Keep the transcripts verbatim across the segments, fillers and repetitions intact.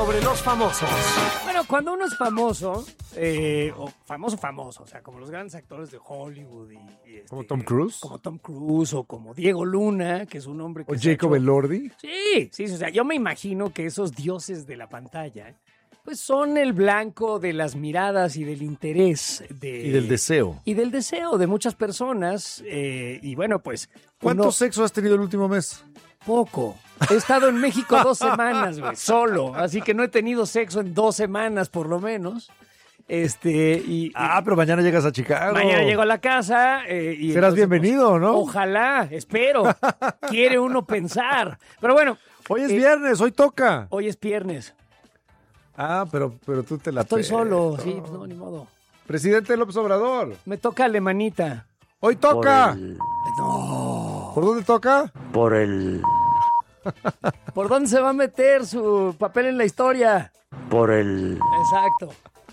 sobre los famosos. Bueno, cuando uno es famoso, eh, o famoso, famoso, o sea, como los grandes actores de Hollywood y... y este, ¿Como Tom Cruise? Como Tom Cruise o como Diego Luna, que es un hombre que... ¿O se ha Jacob hecho- Elordi? Sí, sí, o sea, yo me imagino que esos dioses de la pantalla, pues son el blanco de las miradas y del interés de... Y del deseo. Y del deseo de muchas personas, eh, y bueno, pues... ¿Cuánto uno- sexo has tenido el último mes? Poco. He estado en México dos semanas, güey, solo. Así que no he tenido sexo en dos semanas, por lo menos. Este, y... Ah, pero mañana llegas a Chicago. Mañana llego a la casa eh, y... Serás entonces, bienvenido, pues, ¿no? Ojalá, espero. Quiere uno pensar. Pero bueno, Hoy es eh, viernes, hoy toca. hoy es viernes. Ah, pero, pero tú te la Estoy pe- solo, sí, no, ni modo. Presidente López Obrador, Me toca alemanita. hoy toca. Por el, No. ¿Por dónde toca? por el, ¿Por dónde se va a meter su papel en la historia? por el, Exacto.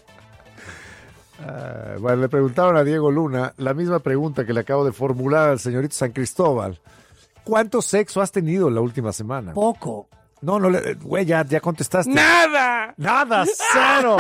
Ah, bueno, le preguntaron a Diego Luna la misma pregunta que le acabo de formular al señorito San Cristóbal. ¿Cuánto sexo has tenido la última semana? Poco. No, no, le- güey, ya, ya contestaste. ¡Nada! Nada, cero.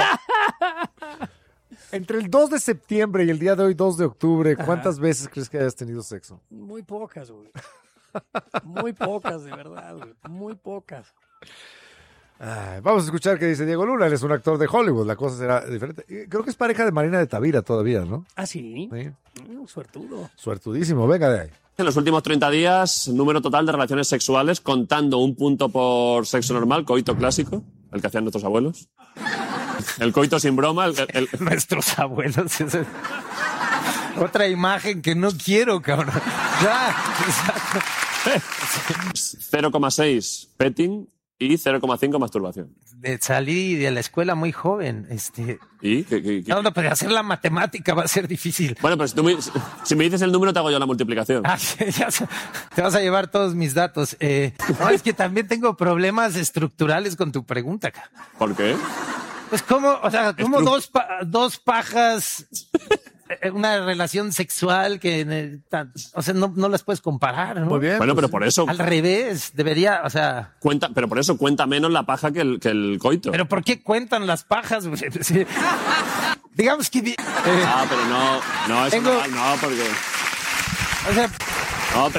Entre el dos de septiembre y el día de hoy, dos de octubre, ¿cuántas veces crees que hayas tenido sexo? Muy pocas, güey. Muy pocas, de verdad, güey. Muy pocas. Ay, vamos a escuchar qué dice Diego Luna. Él es un actor de Hollywood, la cosa será diferente. Y creo que es pareja de Marina de Tavira todavía, ¿no? ¿Ah, sí? Sí. Mm, suertudo. Suertudísimo, venga de ahí. En los últimos treinta días, número total de relaciones sexuales, contando un punto por sexo normal, coito clásico, el que hacían nuestros abuelos. El coito sin broma, el, el- Nuestros abuelos. esa es otra imagen que no quiero, cabrón. Ya, exacto. cero coma seis petting y cero coma cinco masturbación. De salir de la escuela muy joven, este, ¿Y? ¿Qué- qué- qué? no, no, pero hacer la matemática va a ser difícil. Bueno, pues si, tú me, si me dices el número, te hago yo la multiplicación. Ah, ya sé. Te vas a llevar todos mis datos. Eh, no, es que también tengo problemas estructurales con tu pregunta, cabrón. ¿Por qué? Pues cómo, o sea, como Estru- dos, pa- dos pajas, eh, una relación sexual que, eh, tan- o sea, no, no las puedes comparar, ¿no? Muy bien. Bueno, pues, pero por eso Al revés, debería, o sea, cuenta, pero por eso cuenta menos la paja que el, que el coito. pero ¿por qué cuentan las pajas? güey? Sí. Digamos que, di- eh, Ah, pero no, no es Tengo- normal, no, porque o sea,